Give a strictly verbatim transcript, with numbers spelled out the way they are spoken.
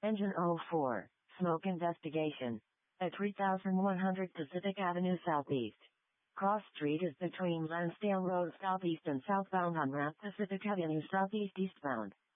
Engine oh four, smoke investigation. At three thousand one hundred Pacific Avenue Southeast. Cross Street is between Lansdale Road Southeast and southbound on Ramp Pacific Avenue Southeast eastbound.